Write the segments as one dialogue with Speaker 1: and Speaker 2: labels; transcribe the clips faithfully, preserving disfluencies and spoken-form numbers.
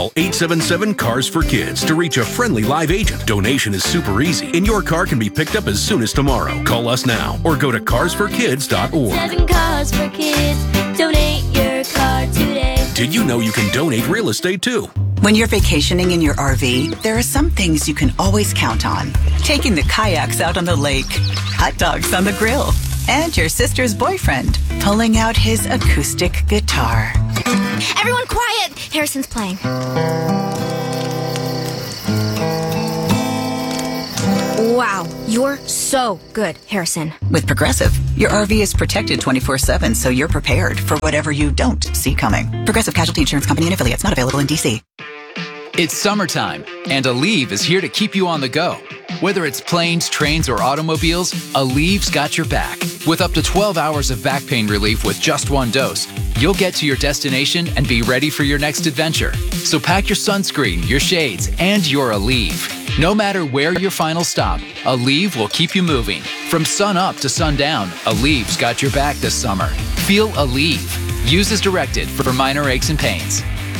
Speaker 1: Call eight seven seven, C A R S for Kids to reach a friendly live agent. Donation is super easy, and your car can be picked up as soon as tomorrow. Call us now or go to cars for kids dot org.
Speaker 2: Seven Cars for Kids. Donate your car today.
Speaker 1: Did you know you can donate real estate too?
Speaker 3: When you're vacationing in your R V, there are some things you can always count on. Taking the kayaks out on the lake, hot dogs on the grill, and your sister's boyfriend pulling out his acoustic guitar.
Speaker 2: Everyone quiet! Harrison's playing. Wow, you're so good, Harrison.
Speaker 3: With Progressive, your R V is protected twenty-four seven, so you're prepared for whatever you don't see coming. Progressive Casualty Insurance Company and affiliates, not available in D C.
Speaker 4: It's summertime, and Aleve is here to keep you on the go. Whether it's planes, trains, or automobiles, Aleve's got your back. With up to twelve hours of back pain relief with just one dose, you'll get to your destination and be ready for your next adventure. So pack your sunscreen, your shades, and your Aleve. No matter where your final stop, Aleve will keep you moving. From sun up to sundown, Aleve's got your back this summer. Feel Aleve. Use as directed for minor aches and pains.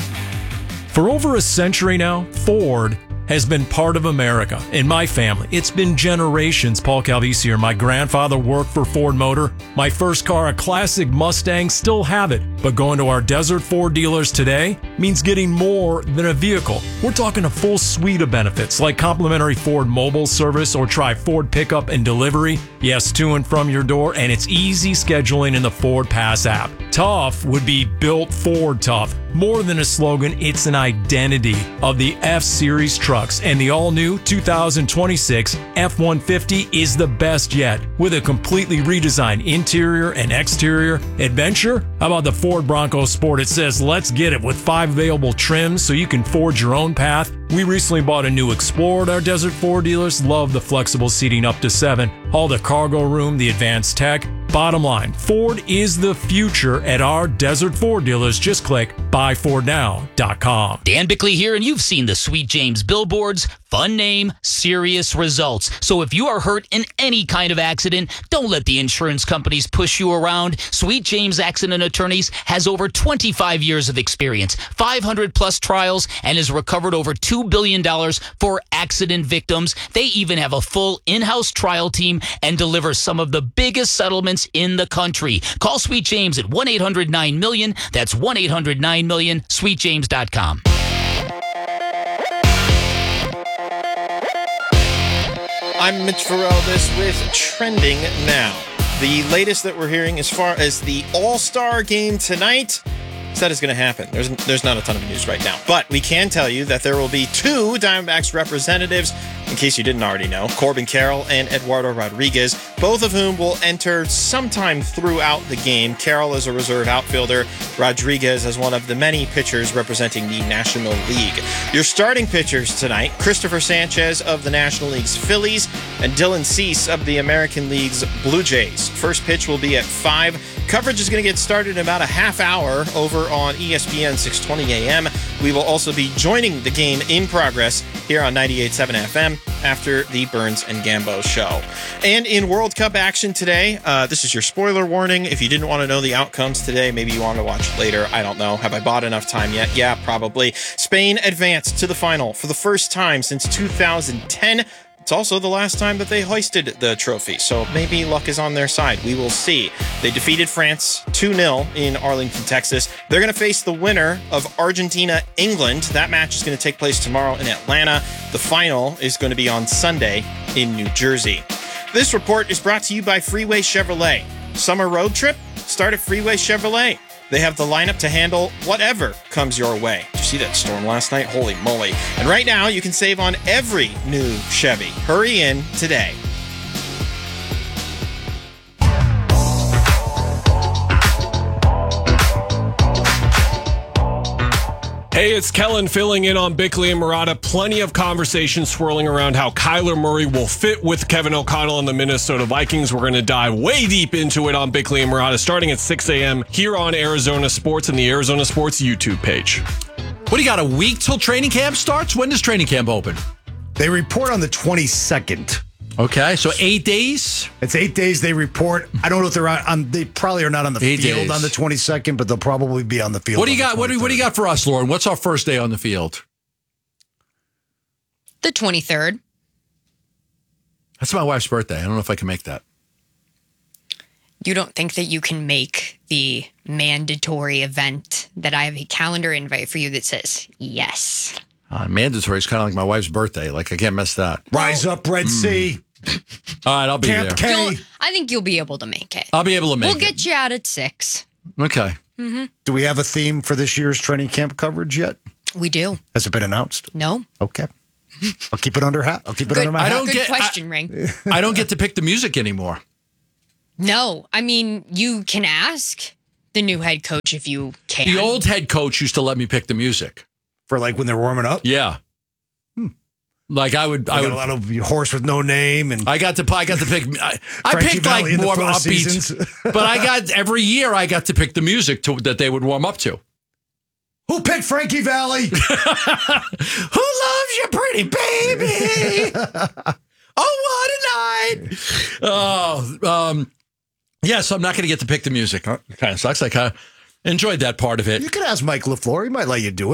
Speaker 5: For over a century now, Ford has been part of America. In my family, it's been generations. Paul Calvisi here. My grandfather worked for Ford Motor. My first car, a classic Mustang, still have it. But going to our Desert Ford dealers today means getting more than a vehicle. We're talking a full suite of benefits like complimentary Ford mobile service or try Ford pickup and delivery. Yes, to and from your door, and it's easy scheduling in the Ford Pass app. Tough would be built Ford tough. More than a slogan, it's an identity of the F-Series trucks, and the all-new two thousand twenty-six F one fifty is the best yet. With a completely redesigned interior and exterior adventure, how about the Ford Bronco Sport? It says, let's get it, with five available trims so you can forge your own path. We recently bought a new Explorer at our Desert Ford dealers. Love the flexible seating up to seven. All the cargo room, the advanced tech. Bottom line, Ford is the future at our Desert Ford dealers. Just click buy ford now dot com.
Speaker 6: Dan Bickley here, and you've seen the Sweet James billboards. Fun name, serious results. So if you are hurt in any kind of accident, don't let the insurance companies push you around. Sweet James Accident Attorneys has over twenty-five years of experience, five hundred plus trials, and has recovered over two billion dollars for accident victims. They even have a full in-house trial team and deliver some of the biggest settlements in the country. Call Sweet James at one eight hundred nine million. That's one eight hundred nine million, sweet james dot com.
Speaker 7: I'm Mitch Farrell, this with Trending Now. The latest that we're hearing as far as the All-Star game tonight, is that is going to happen. There's there's not a ton of news right now, but we can tell you that there will be two Diamondbacks representatives, in case you didn't already know, Corbin Carroll and Eduardo Rodriguez, both of whom will enter sometime throughout the game. Carroll as a reserve outfielder, Rodriguez as one of the many pitchers representing the National League. Your starting pitchers tonight, Christopher Sanchez of the National League's Phillies and Dylan Cease of the American League's Blue Jays. First pitch will be at five. Coverage is going to get started in about a half hour over on E S P N six twenty A M. We will also be joining the game in progress here on ninety-eight point seven F M after the Burns and Gambo show. And in World Cup action today, uh, this is your spoiler warning. If you didn't want to know the outcomes today, maybe you want to watch later. I don't know. Have I bought enough time yet? Yeah, probably. Spain advanced to the final for the first time since two thousand ten. It's also the last time that they hoisted the trophy, so maybe luck is on their side. We will see. They defeated France two nil in Arlington, Texas. They're going to face the winner of Argentina-England. That match is going to take place tomorrow in Atlanta. The final is going to be on Sunday in New Jersey. This report is brought to you by Freeway Chevrolet. Summer road trip? Start at Freeway Chevrolet. They have the lineup to handle whatever comes your way. Did you see that storm last night? Holy moly. And right now, you can save on every new Chevy. Hurry in today.
Speaker 8: Hey, it's Kellen filling in on Bickley and Murata. Plenty of conversation swirling around how Kyler Murray will fit with Kevin O'Connell and the Minnesota Vikings. We're going to dive way deep into it on Bickley and Murata starting at six a.m. here on Arizona Sports and the Arizona Sports YouTube page.
Speaker 9: What do you got, a week till training camp starts? When does training camp open?
Speaker 10: They report on the twenty-second.
Speaker 9: Okay, so eight days.
Speaker 10: It's eight days they report. I don't know if they're on. on they probably are not on the
Speaker 9: Eight
Speaker 10: field
Speaker 9: days.
Speaker 10: on the twenty-second, but they'll probably be on the field.
Speaker 9: What do you
Speaker 10: on
Speaker 9: got?
Speaker 10: the
Speaker 9: What do, what do you got for us, Lauren? What's our first day on the field?
Speaker 11: The twenty-third.
Speaker 9: That's my wife's birthday. I don't know if I can make that.
Speaker 11: You don't think that you can make the mandatory event that I have a calendar invite for you that says yes?
Speaker 9: Uh, mandatory is kind of like my wife's birthday. Like, I can't miss that.
Speaker 10: Rise up, Red Sea.
Speaker 9: All right, I'll be
Speaker 10: Camp
Speaker 9: there.
Speaker 10: K.
Speaker 11: You'll- I think you'll be able to make it.
Speaker 9: I'll be able to make
Speaker 11: We'll
Speaker 9: it.
Speaker 11: get you out at six.
Speaker 9: Okay.
Speaker 11: Mm-hmm.
Speaker 10: Do we have a theme for this year's training camp coverage yet?
Speaker 11: We do.
Speaker 10: Has it been announced?
Speaker 11: No.
Speaker 10: Okay. I'll keep it under hat. I'll keep it
Speaker 11: Good,
Speaker 10: under my
Speaker 9: I
Speaker 10: hat.
Speaker 9: don't
Speaker 11: good
Speaker 9: get-
Speaker 11: question, Ring.
Speaker 9: I don't get to pick the music anymore.
Speaker 11: No. I mean, you can ask the new head coach if you can.
Speaker 9: The old head coach used to let me pick the music.
Speaker 10: For like when they're warming up?
Speaker 9: Yeah. Like I would,
Speaker 10: I
Speaker 9: I
Speaker 10: got
Speaker 9: would.
Speaker 10: a lot of horse with no name and
Speaker 9: I got to, I got to pick. I, I
Speaker 10: Frankie
Speaker 9: picked
Speaker 10: Valli
Speaker 9: like
Speaker 10: in the
Speaker 9: more
Speaker 10: Four
Speaker 9: upbeat,
Speaker 10: Seasons.
Speaker 9: but I got every year I got to pick the music to, that they would warm up to.
Speaker 10: who picked Frankie Valli?
Speaker 9: Who loves you, pretty baby? Oh, what a night! Oh, um, yes, I'm not going to get to pick the music. Kind of sucks. I kind of enjoyed that part of it.
Speaker 10: You could ask Mike LaFleur. He might let you do it.